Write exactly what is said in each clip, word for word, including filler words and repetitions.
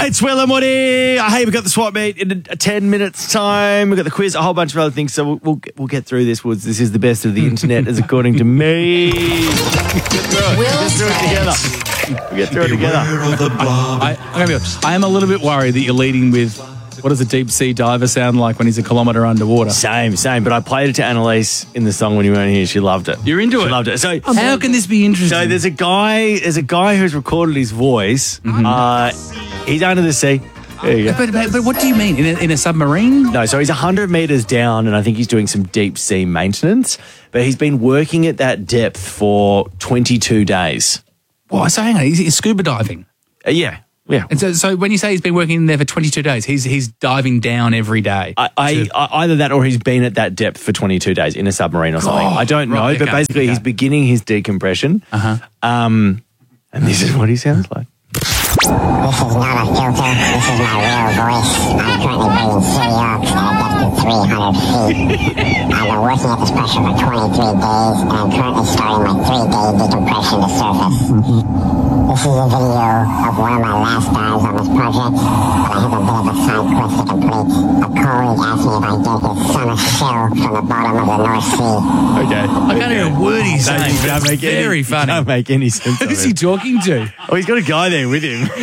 It's Will and Woody. Hey, we've got the swap meet in a, a ten minutes time. We've got the quiz, a whole bunch of other things. So we'll we'll get, we'll get through this. Woods. This is the best of the internet, as according to me. Get through it. We'll get through it together. We'll get through it together. I, I'm gonna be honest, I am a little bit worried that you're leading with what does a deep sea diver sound like when he's a kilometre underwater? Same, same. But I played it to Annalise in the song when you weren't here. She loved it. You're into she it. She loved it. So how can this be interesting? So there's a guy. There's a guy who's recorded his voice. Mm-hmm. Uh, he's under the sea. There you go. But, but, but what do you mean? In a, in a submarine? No, so he's one hundred metres down, and I think he's doing some deep sea maintenance. But he's been working at that depth for twenty-two days. What? So hang on, he's, he's scuba diving? Uh, yeah, yeah. And so, so when you say he's been working in there for twenty-two days, he's he's diving down every day? I, I, to... I Either that or he's been at that depth for twenty-two days in a submarine or something. Oh, I don't right, know, but okay, basically okay. he's beginning his decompression. Uh-huh. Um, and this is what he sounds like. This is not a filter. This is my real voice. I'm currently breathing city ox at a depth of three hundred feet. I've been working at this pressure for twenty-three days, and I'm currently starting my three-day decompression to surface. This is a video of one of my last dives on this project, but I have a bit of a side quest to complete. A colleague asked me if I did his summer shell from the bottom of the North Sea. Okay. I can't hear a word he's No, saying. you can't make Very any, funny. You can't make any sense of Who's it. he talking to? Oh, he's got a guy there with him.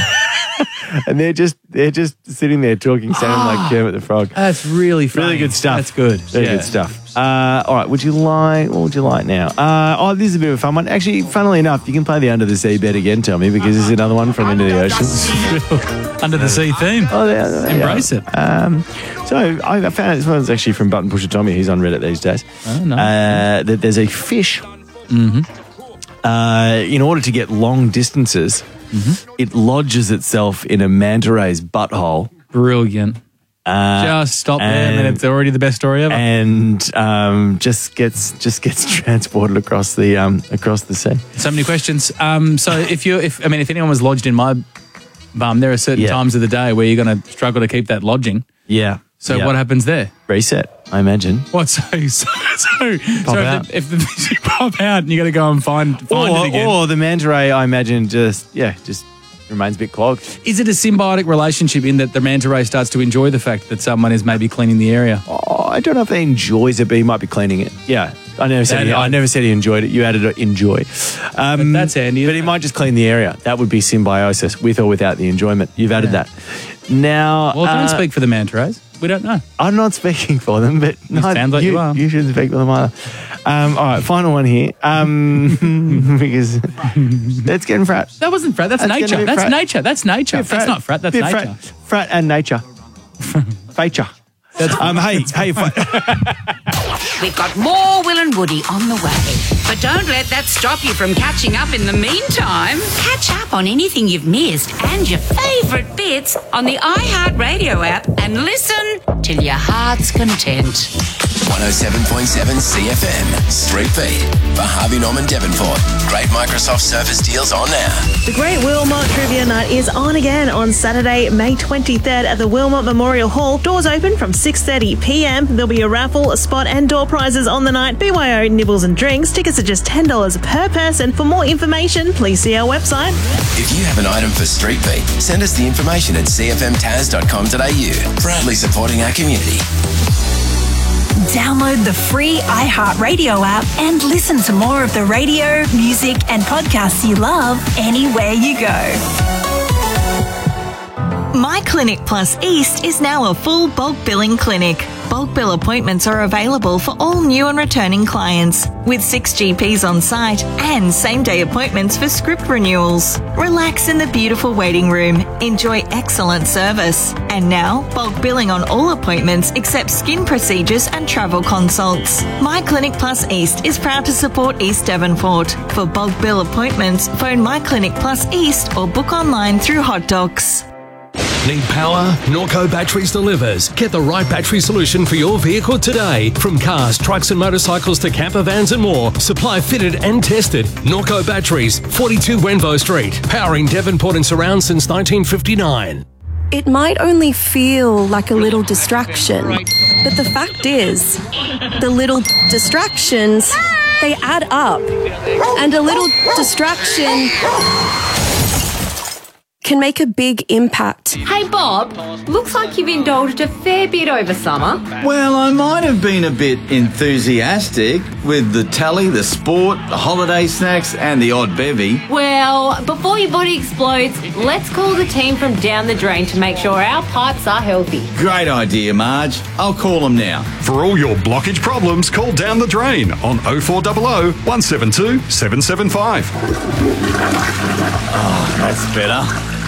And they're just they're just sitting there talking, sounding like Kermit the Frog. That's really funny. Really good stuff. That's good. Very yeah. good stuff. Uh, all right, would you like, what would you like now? Uh, oh, this is a bit of a fun one. Actually, funnily enough, you can play the Under the Sea bet again, Tommy, because this is another one from Into the Ocean. Under the Sea theme. Oh, there, there Embrace yeah. it. Um, so I I found out this one's actually from Button Pusher Tommy, who's on Reddit these days. Oh, no. Uh, that there's a fish. Mm-hmm. Uh, in order to get long distances, mm-hmm. it lodges itself in a manta ray's butthole. Brilliant. Uh, just stop and, there, and it's already the best story ever. And um, just gets just gets transported across the um, across the sea. So many questions. Um, so if you, if I mean, if anyone was lodged in my bum, there are certain yeah. times of the day where you're going to struggle to keep that lodging. Yeah. So yeah. what happens there? Reset, I imagine. What? So, so, so, Pop so out. if the, if the you pop out and you got to go and find find or, it again. Or the manta ray, I imagine, just yeah, just remains a bit clogged. Is it a symbiotic relationship in that the manta ray starts to enjoy the fact that someone is maybe cleaning the area? Oh, I don't know if he enjoys it, but he might be cleaning it. Yeah, I never said. He, I never said he enjoyed it. You added a enjoy. Um, But that's handy. But he might just clean the area. That would be symbiosis, with or without the enjoyment. You've added Yeah. that. Now, Well, don't uh, speak for the manta rays. We don't know. I'm not speaking for them, but It sounds like you, you are. You shouldn't speak for them either. Um, all right, final one here. Um, because let's get in frat. That wasn't frat. That's, That's gonna nature. be That's frat. nature. That's nature. Bit That's not frat. That's Bit nature. Frat, frat and nature. Fature. Um, hey, hey. We've got more Will and Woody on the way. But don't let that stop you from catching up in the meantime. Catch up on anything you've missed and your favourite bits on the iHeartRadio app and listen till your heart's content. one oh seven point seven C F M, Street Beat for Harvey Norman Devonport. Great Microsoft Surface deals on now. The Great Wilmot Trivia Night is on again on Saturday, May twenty-third at the Wilmot Memorial Hall. Doors open from six thirty p m. There'll be a raffle, a spot and door prizes on the night. B Y O nibbles and drinks. Tickets are just ten dollars per person. For more information, please see our website. If you have an item for Street Beat, send us the information at c f m taz dot com dot a u. Proudly supporting our community. Download the free iHeartRadio app and listen to more of the radio, music and podcasts you love anywhere you go. My Clinic Plus East is now a full bulk billing clinic. Bulk bill appointments are available for all new and returning clients, with six G Ps on site and same-day appointments for script renewals. Relax in the beautiful waiting room. Enjoy excellent service. And now, bulk billing on all appointments except skin procedures and travel consults. My Clinic Plus East is proud to support East Devonport. For bulk bill appointments, phone My Clinic Plus East or book online through Hot Docs. Need power? Norco Batteries delivers. Get the right battery solution for your vehicle today. From cars, trucks and motorcycles to camper vans and more. Supply fitted and tested. Norco Batteries, forty-two Wenvo Street. Powering Devonport and surround since nineteen fifty-nine. It might only feel like a little distraction, but the fact is, the little distractions, they add up. And a little distraction can make a big impact. Hey Bob, looks like you've indulged a fair bit over summer. Well, I might have been a bit enthusiastic with the telly, the sport, the holiday snacks and the odd bevy. Well, before your body explodes, let's call the team from Down the Drain to make sure our pipes are healthy. Great idea, Marge. I'll call them now. For all your blockage problems, call Down the Drain on oh four hundred, one seven two, seven seven five. Oh, that's better.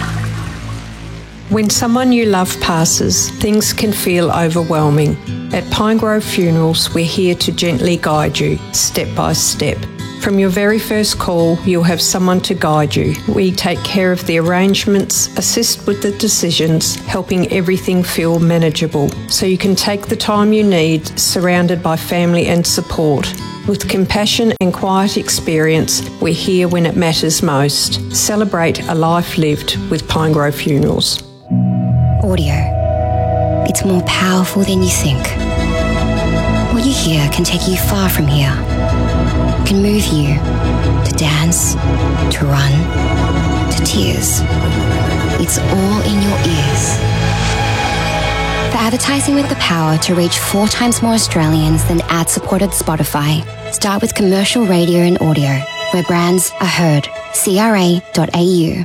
When someone you love passes, things can feel overwhelming. At Pinegrove Funerals, we're here to gently guide you, step by step. From your very first call, you'll have someone to guide you. We take care of the arrangements, assist with the decisions, helping everything feel manageable, so you can take the time you need, surrounded by family and support. With compassion and quiet experience, we're here when it matters most. Celebrate a life lived with Pinegrove Funerals. Audio. It's more powerful than you think. What you hear can take you far from here. Can move you to dance, to run, to tears. It's all in your ears. For advertising with the power to reach four times more Australians than ad-supported Spotify, start with commercial radio and audio, where brands are heard. C R A dot A U.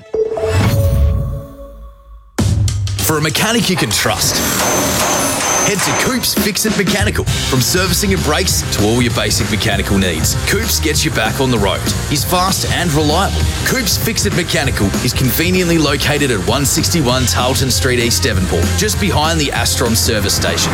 For a mechanic you can trust, head to Coops Fix It Mechanical. From servicing your brakes to all your basic mechanical needs, Coops gets you back on the road. He's fast and reliable. Coops Fix It Mechanical is conveniently located at one sixty-one Tarleton Street, East Devonport, just behind the Astron service station.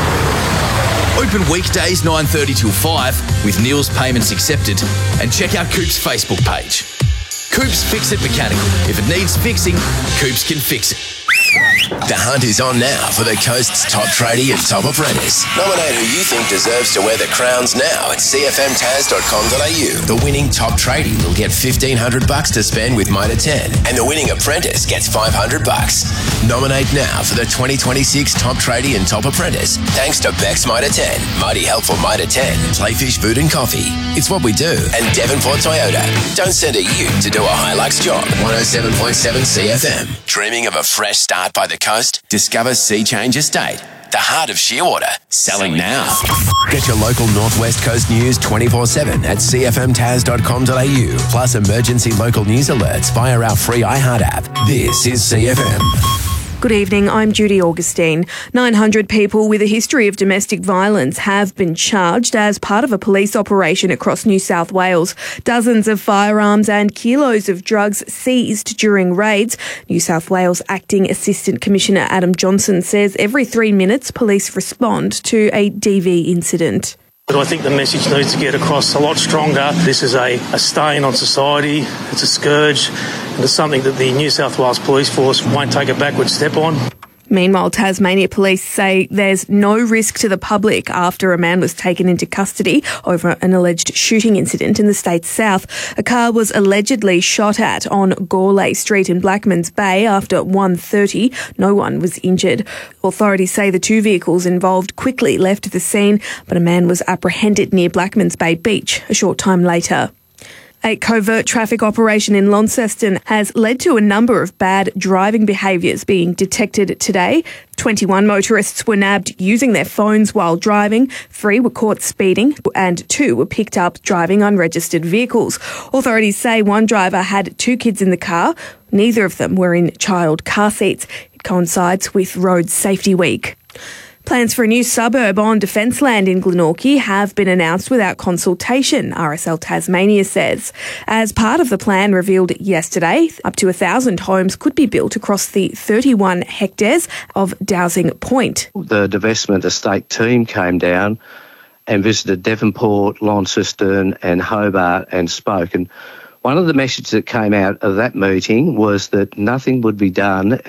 Open weekdays nine thirty till five with Neil's payments accepted, and check out Coops' Facebook page. Coops Fix It Mechanical. If it needs fixing, Coops can fix it. The hunt is on now for the Coast's top tradie and top apprentice. Nominate who you think deserves to wear the crowns now at c f m tas dot com dot a u. The winning top tradie will get fifteen hundred bucks to spend with Mitre ten, and the winning apprentice gets five hundred bucks. Nominate now for the twenty twenty-six top tradie and top apprentice. Thanks to Bex Mitre ten, Mighty Helpful Mitre ten, Playfish Food and Coffee. It's what we do. And Devonport Toyota. Don't send a ute to do a Hilux job. one oh seven point seven C F M. Dreaming of a fresh start by the coast? Discover Sea Change Estate, the heart of Shearwater. Selling now. Get your local Northwest Coast news twenty-four seven at c f m tas dot com dot a u. Plus emergency local news alerts via our free iHeart app. This is C F M. Good evening, I'm Judy Augustine. nine hundred people with a history of domestic violence have been charged as part of a police operation across New South Wales. Dozens of firearms and kilos of drugs seized during raids. New South Wales Acting Assistant Commissioner Adam Johnson says every three minutes police respond to a D V incident. But I think the message needs to get across a lot stronger. This is a, a stain on society, it's a scourge, and it's something that the New South Wales Police Force won't take a backward step on. Meanwhile, Tasmania Police say there's no risk to the public after a man was taken into custody over an alleged shooting incident in the state's south. A car was allegedly shot at on Gourlay Street in Blackmans Bay after one thirty. No one was injured. Authorities say the two vehicles involved quickly left the scene, but a man was apprehended near Blackmans Bay Beach a short time later. A covert traffic operation in Launceston has led to a number of bad driving behaviours being detected today. twenty-one motorists were nabbed using their phones while driving, three were caught speeding, and two were picked up driving unregistered vehicles. Authorities say one driver had two kids in the car. Neither of them were in child car seats. It coincides with Road Safety Week. Plans for a new suburb on defence land in Glenorchy have been announced without consultation, R S L Tasmania says. As part of the plan revealed yesterday, up to one thousand homes could be built across the thirty-one hectares of Dowsing Point. The divestment estate team came down and visited Devonport, Launceston and Hobart and spoke. And one of the messages that came out of that meeting was that nothing would be done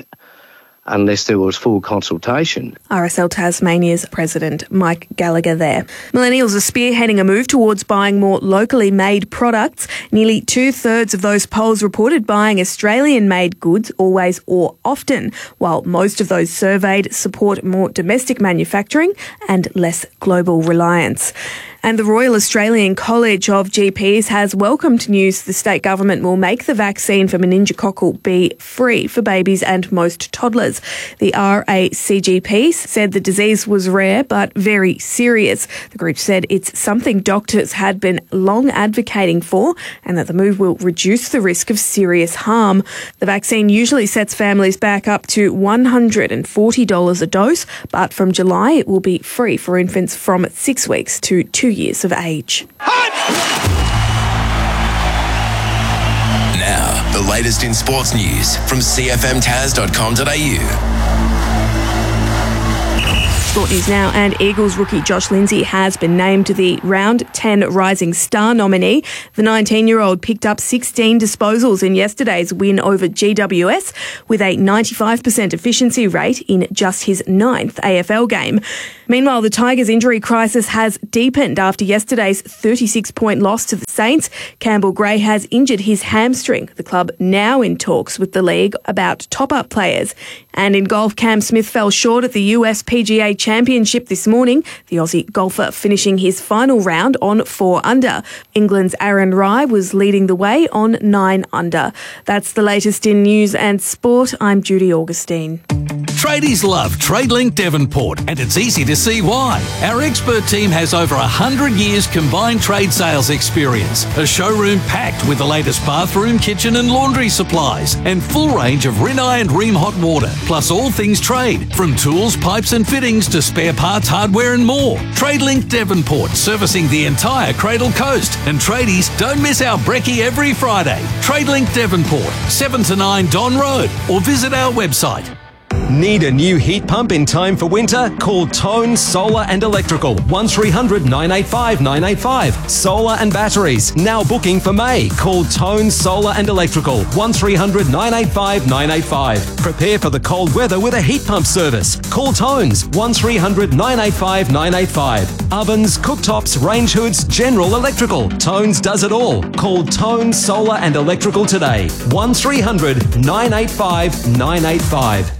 unless there was full consultation. R S L Tasmania's President Mike Gallagher there. Millennials are spearheading a move towards buying more locally made products. Nearly two-thirds of those polls reported buying Australian-made goods always or often, while most of those surveyed support more domestic manufacturing and less global reliance. And the Royal Australian College of G Ps has welcomed news the state government will make the vaccine for meningococcal B free for babies and most toddlers. The R A C G P said the disease was rare but very serious. The group said it's something doctors had been long advocating for and that the move will reduce the risk of serious harm. The vaccine usually sets families back up to one hundred forty dollars a dose, but from July it will be free for infants from six weeks to two years of age. Now, the latest in sports news from c f m taz dot com dot a u. Sport news now, and Eagles rookie Josh Lindsay has been named the Round ten Rising Star nominee. The nineteen-year-old picked up sixteen disposals in yesterday's win over G W S with a ninety-five percent efficiency rate in just his ninth A F L game. Meanwhile, the Tigers' injury crisis has deepened after yesterday's thirty-six point loss to the Saints. Campbell Gray has injured his hamstring. The club now in talks with the league about top-up players. And in golf, Cam Smith fell short at the U S P G A Championship this morning, the Aussie golfer finishing his final round on four under. England's Aaron Rai was leading the way on nine under. That's the latest in news and sport. I'm Judy Augustine. Tradies love TradeLink Devonport, and it's easy to see why. Our expert team has over one hundred years combined trade sales experience, a showroom packed with the latest bathroom, kitchen and laundry supplies, and full range of Rinnai and Ream hot water, plus all things trade, from tools, pipes and fittings to spare parts, hardware and more. TradeLink Devonport, servicing the entire Cradle Coast. And tradies, don't miss our brekkie every Friday. TradeLink Devonport, seven to nine Don Road, or visit our website. Need a new heat pump in time for winter? Call Tone Solar and Electrical, one three hundred nine eight five nine eight five. Solar and batteries, now booking for May. Call Tone Solar and Electrical, one three hundred nine eight five nine eight five. Prepare for the cold weather with a heat pump service. Call Tones, one three hundred nine eight five nine eight five. Ovens, cooktops, range hoods, general electrical. Tones does it all. Call Tone Solar and Electrical today, one three hundred nine eight five nine eight five.